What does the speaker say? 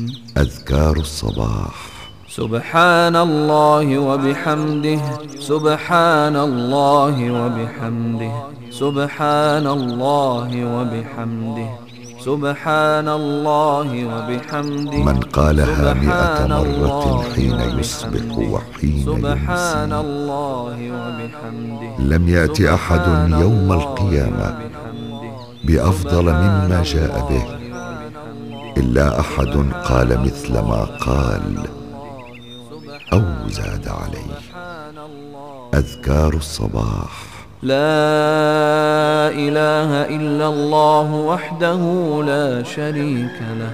أذكار الصباح. سبحان الله وبحمده، سبحان الله وبحمده، سبحان الله وبحمده، سبحان الله وبحمده. من قالها 100 مرة حين يصبح وحين سبحان يمسي الله وبحمده. لم يأت أحد يوم القيامة بأفضل مما جاء به إلا أحد قال مثل ما قال أو زاد عليه. أذكار الصباح. لا إله إلا الله وحده لا شريك له.